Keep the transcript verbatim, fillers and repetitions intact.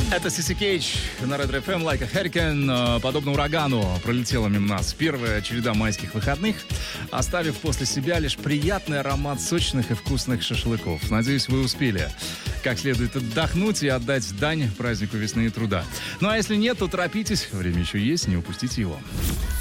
Это Си Си Кейдж на Red эф эм, Like a Hurricane. Подобно урагану пролетела мимо нас первая череда майских выходных, оставив после себя лишь приятный аромат сочных и вкусных шашлыков. Надеюсь, вы успели как следует отдохнуть и отдать дань празднику весны и труда. Ну а если нет, то торопитесь, время еще есть, не упустите его.